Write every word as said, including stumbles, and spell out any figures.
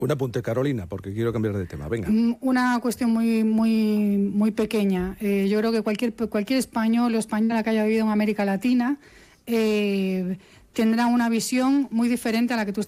Un apunte, Carolina, porque quiero cambiar de tema. Venga. Una cuestión muy, muy, muy pequeña. Eh, yo creo que cualquier, cualquier español o española que haya vivido en América Latina eh, tendrá una visión muy diferente a la que tú estás